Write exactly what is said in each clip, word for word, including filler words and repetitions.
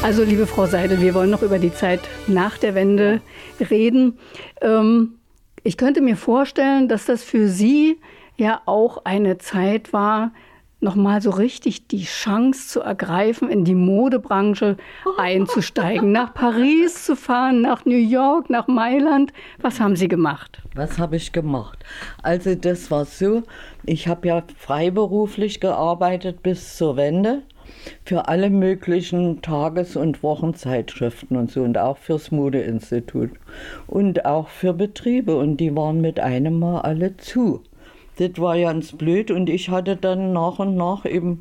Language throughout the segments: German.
Also, liebe Frau Seidel, wir wollen noch über die Zeit nach der Wende reden. Ähm, ich könnte mir vorstellen, dass das für Sie ja auch eine Zeit war, nochmal so richtig die Chance zu ergreifen, in die Modebranche einzusteigen, nach Paris zu fahren, nach New York, nach Mailand. Was haben Sie gemacht? Was habe ich gemacht? Also das war so, ich habe ja freiberuflich gearbeitet bis zur Wende für alle möglichen Tages- und Wochenzeitschriften und so und auch fürs Modeinstitut und auch für Betriebe und die waren mit einem Mal alle zu. Das war ganz blöd und ich hatte dann nach und nach eben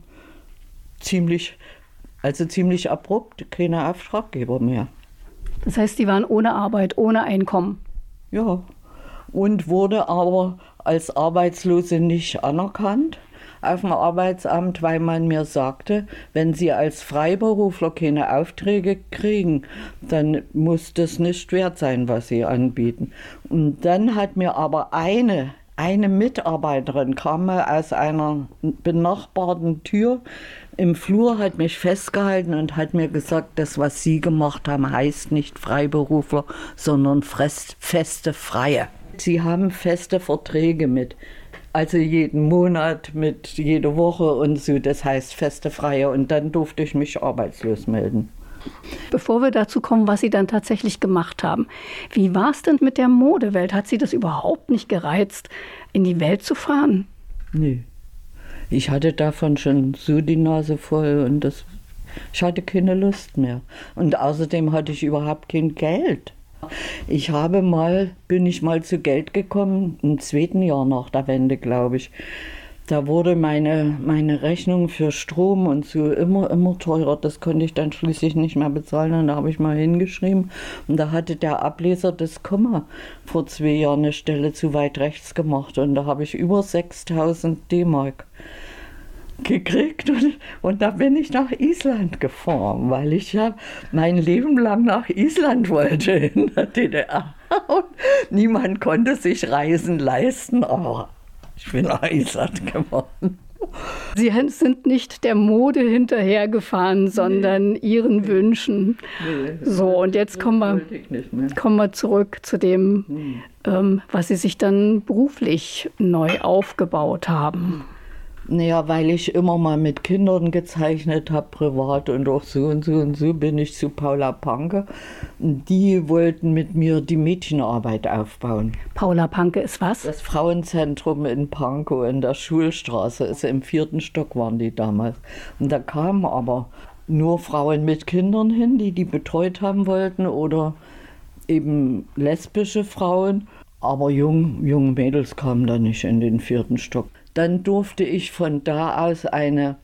ziemlich, also ziemlich abrupt keine Auftraggeber mehr. Das heißt, Sie waren ohne Arbeit, ohne Einkommen? Ja, und wurde aber als Arbeitslose nicht anerkannt auf dem Arbeitsamt, weil man mir sagte, wenn Sie als Freiberufler keine Aufträge kriegen, dann muss das nicht wert sein, was Sie anbieten. Und dann hat mir aber eine Eine Mitarbeiterin kam mal aus einer benachbarten Tür im Flur, hat mich festgehalten und hat mir gesagt, das, was Sie gemacht haben, heißt nicht Freiberufler, sondern feste Freie. Sie haben feste Verträge mit, also jeden Monat, mit jede Woche und so, das heißt feste Freie. Und dann durfte ich mich arbeitslos melden. Bevor wir dazu kommen, was Sie dann tatsächlich gemacht haben, wie war es denn mit der Modewelt? Hat Sie das überhaupt nicht gereizt, in die Welt zu fahren? Nee, ich hatte davon schon so die Nase voll und das, ich hatte keine Lust mehr. Und außerdem hatte ich überhaupt kein Geld. Ich habe mal, bin ich mal zu Geld gekommen, im zweiten Jahr nach der Wende, glaube ich. Da wurde meine, meine Rechnung für Strom und so immer, immer teurer. Das konnte ich dann schließlich nicht mehr bezahlen. Und da habe ich mal hingeschrieben. Und da hatte der Ableser das Komma vor zwei Jahren eine Stelle zu weit rechts gemacht. Und da habe ich über sechstausend D-Mark gekriegt. Und, und da bin ich nach Island gefahren, weil ich ja mein Leben lang nach Island wollte in der D D R. Und niemand konnte sich Reisen leisten, aber ich bin nach Island geworden. Sie sind nicht der Mode hinterhergefahren, sondern nee. Ihren nee. Wünschen. Nee. So, und jetzt kommen wir, kommen wir zurück zu dem, hm. ähm, was Sie sich dann beruflich neu aufgebaut haben. Naja, weil ich immer mal mit Kindern gezeichnet habe, privat und auch so und so und so, bin ich zu Paula Panke. Die wollten mit mir die Mädchenarbeit aufbauen. Paula Panke ist was? Das Frauenzentrum in Pankow in der Schulstraße. Also im vierten Stock waren die damals. Und da kamen aber nur Frauen mit Kindern hin, die die betreut haben wollten oder eben lesbische Frauen. Aber jung, junge Mädels kamen da nicht in den vierten Stock. Dann durfte ich von da aus eine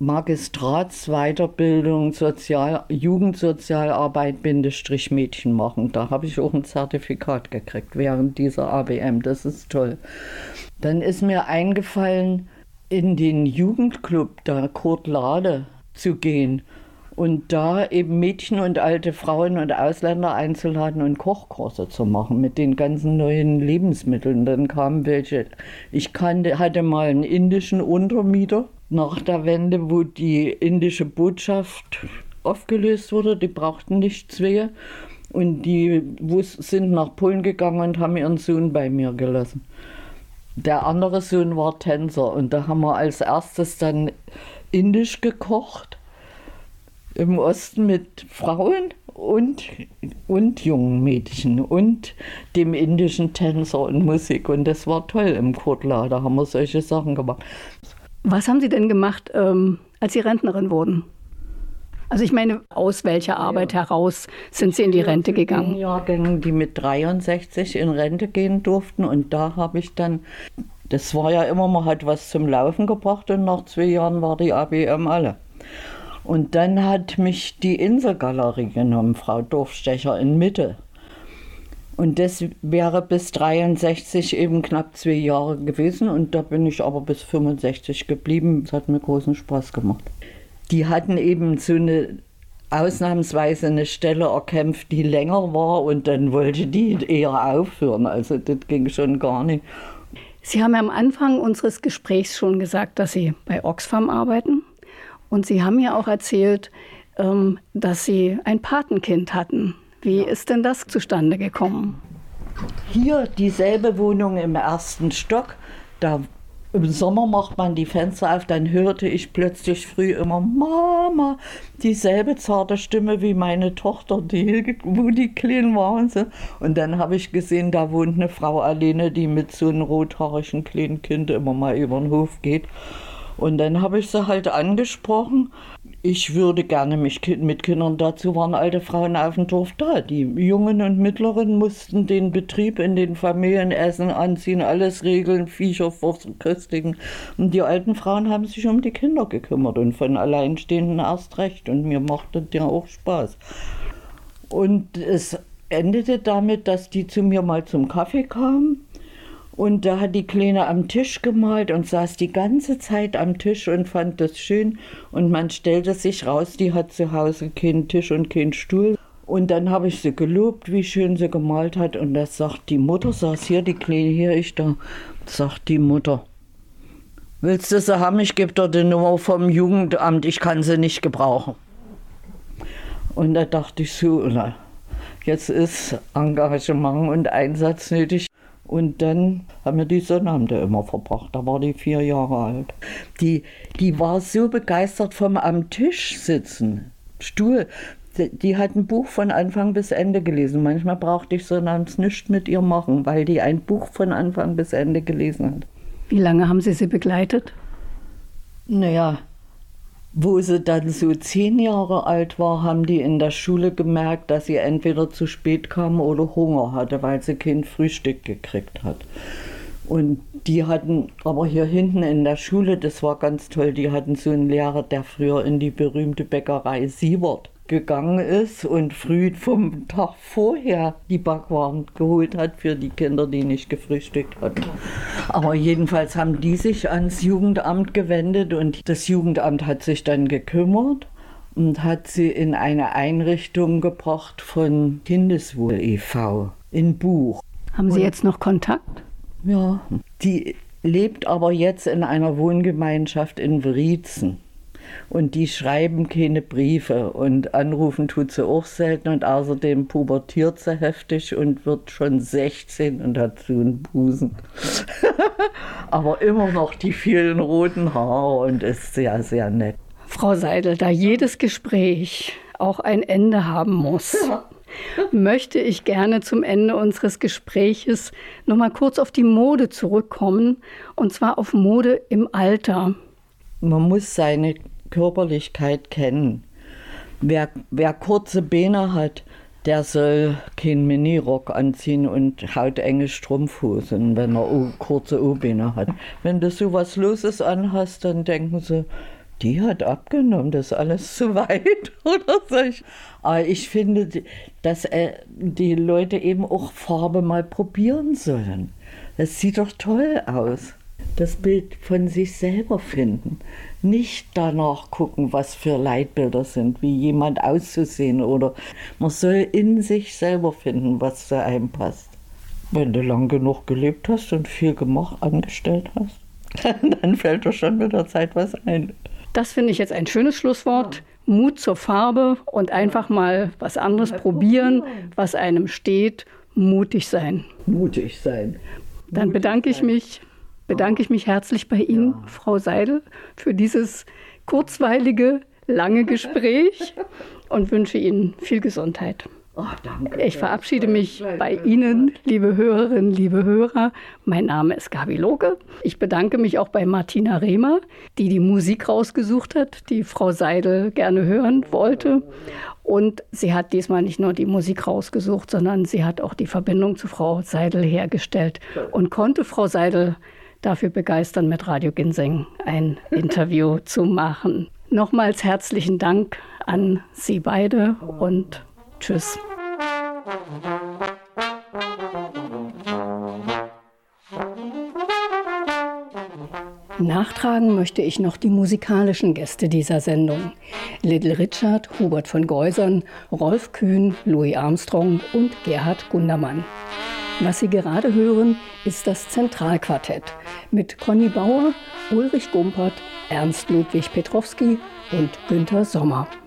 Magistratsweiterbildung Sozial, Jugendsozialarbeit Bindestrich Mädchen machen. Da habe ich auch ein Zertifikat gekriegt während dieser A B M. Das ist toll. Dann ist mir eingefallen, in den Jugendclub da Kurt Lade zu gehen und da eben Mädchen und alte Frauen und Ausländer einzuladen und Kochkurse zu machen mit den ganzen neuen Lebensmitteln. Dann kamen welche. Ich kannte, hatte mal einen indischen Untermieter nach der Wende, wo die indische Botschaft aufgelöst wurde. Die brauchten nicht zwei. Und die sind nach Polen gegangen und haben ihren Sohn bei mir gelassen. Der andere Sohn war Tänzer und da haben wir als erstes dann indisch gekocht. Im Osten mit Frauen und, und jungen Mädchen und dem indischen Tänzer und Musik. Und das war toll im Kurtla, da haben wir solche Sachen gemacht. Was haben Sie denn gemacht, ähm, als Sie Rentnerin wurden? Also ich meine, aus welcher Arbeit ja. heraus sind Sie in die Rente gegangen? In Jahrgängen, die mit dreiundsechzig in Rente gehen durften. Und da habe ich dann, das war ja immer, man hat was zum Laufen gebracht und nach zwei Jahren war die A B M alle. Und dann hat mich die Inselgalerie genommen, Frau Dorfstecher in Mitte. Und das wäre bis dreiundsechzig eben knapp zwei Jahre gewesen. Und da bin ich aber bis fünfundsechzig geblieben. Es hat mir großen Spaß gemacht. Die hatten eben so eine ausnahmsweise eine Stelle erkämpft, die länger war. Und dann wollte die eher aufhören. Also das ging schon gar nicht. Sie haben ja am Anfang unseres Gesprächs schon gesagt, dass Sie bei Oxfam arbeiten. Und Sie haben ja auch erzählt, ähm, dass Sie ein Patenkind hatten. Wie ist denn das zustande gekommen? Hier dieselbe Wohnung im ersten Stock, da im Sommer macht man die Fenster auf, dann hörte ich plötzlich früh immer Mama, dieselbe zarte Stimme wie meine Tochter, die, wo die klein war und so. Und dann habe ich gesehen, da wohnt eine Frau alleine, die mit so einem rothaarigen kleinen Kind immer mal über den Hof geht. Und dann habe ich sie halt angesprochen, ich würde gerne mich mit Kindern, dazu waren alte Frauen auf dem Dorf da. Die Jungen und Mittleren mussten den Betrieb in den Familien essen, anziehen, alles regeln, Viecher verköstigen. Und die alten Frauen haben sich um die Kinder gekümmert und von Alleinstehenden erst recht. Und mir machte das ja auch Spaß. Und es endete damit, dass die zu mir mal zum Kaffee kamen. Und da hat die Kleine am Tisch gemalt und saß die ganze Zeit am Tisch und fand das schön. Und man stellte sich raus, die hat zu Hause keinen Tisch und keinen Stuhl. Und dann habe ich sie gelobt, wie schön sie gemalt hat. Und das sagt die Mutter, saß hier, die Kleine hier, ich da, sagt die Mutter, willst du sie haben, ich gebe dir die Nummer vom Jugendamt, ich kann sie nicht gebrauchen. Und da dachte ich so, na, jetzt ist Engagement und Einsatz nötig. Und dann haben wir die Sonnabende immer verbracht, da war die vier Jahre alt. Die, die war so begeistert vom am Tisch sitzen, Stuhl. Die, die hat ein Buch von Anfang bis Ende gelesen. Manchmal brauchte ich sonnabends nichts mit ihr machen, weil die ein Buch von Anfang bis Ende gelesen hat. Wie lange haben Sie sie begleitet? Naja, wo sie dann so zehn Jahre alt war, haben die in der Schule gemerkt, dass sie entweder zu spät kam oder Hunger hatte, weil sie kein Frühstück gekriegt hat. Und die hatten aber hier hinten in der Schule, das war ganz toll, die hatten so einen Lehrer, der früher in die berühmte Bäckerei Siebert gegangen ist und früh vom Tag vorher die Backwaren geholt hat für die Kinder, die nicht gefrühstückt hatten. Aber jedenfalls haben die sich ans Jugendamt gewendet und das Jugendamt hat sich dann gekümmert und hat sie in eine Einrichtung gebracht von Kindeswohl e V in Buch. Haben Sie und, jetzt noch Kontakt? Ja, die lebt aber jetzt in einer Wohngemeinschaft in Wriezen. Und die schreiben keine Briefe und anrufen tut sie auch selten und außerdem pubertiert sie heftig und wird schon sechzehn und hat so einen Busen. Aber immer noch die vielen roten Haare und ist sehr, sehr nett. Frau Seidel, da jedes Gespräch auch ein Ende haben muss, ja. möchte ich gerne zum Ende unseres Gespräches noch mal kurz auf die Mode zurückkommen, und zwar auf Mode im Alter. Man muss seine Körperlichkeit kennen. Wer, wer kurze Beine hat, der soll keinen Minirock anziehen und hautenge Strumpfhosen, wenn er o- kurze O-Beine hat. Wenn du so was Loses anhast, dann denken sie, die hat abgenommen, das ist alles zu weit oder so. Aber ich finde, dass äh, die Leute eben auch Farbe mal probieren sollen. Das sieht doch toll aus. Das Bild von sich selber finden. Nicht danach gucken, was für Leitbilder sind, wie jemand auszusehen, oder man soll in sich selber finden, was zu einem passt. Wenn du lang genug gelebt hast und viel gemacht, angestellt hast, dann fällt dir schon mit der Zeit was ein. Das finde ich jetzt ein schönes Schlusswort. Ja. Mut zur Farbe und einfach mal was anderes mal probieren, probieren, was einem steht. Mutig sein. Mutig sein. Dann bedanke ich mich. bedanke ich mich herzlich bei Ihnen, ja. Frau Seidel, für dieses kurzweilige, lange Gespräch und wünsche Ihnen viel Gesundheit. Oh, danke. Ich verabschiede mich bei Ihnen, liebe Hörerinnen, liebe Hörer. Mein Name ist Gabi Lohke. Ich bedanke mich auch bei Martina Rehmer, die die Musik rausgesucht hat, die Frau Seidel gerne hören wollte. Und sie hat diesmal nicht nur die Musik rausgesucht, sondern sie hat auch die Verbindung zu Frau Seidel hergestellt und konnte Frau Seidel dafür begeistern, mit Radio Ginseng ein Interview zu machen. Nochmals herzlichen Dank an Sie beide und tschüss. Nachtragen möchte ich noch die musikalischen Gäste dieser Sendung. Little Richard, Hubert von Geusern, Rolf Kühn, Louis Armstrong und Gerhard Gundermann. Was Sie gerade hören, ist das Zentralquartett mit Conny Bauer, Ulrich Gumpert, Ernst Ludwig Petrowski und Günter Sommer.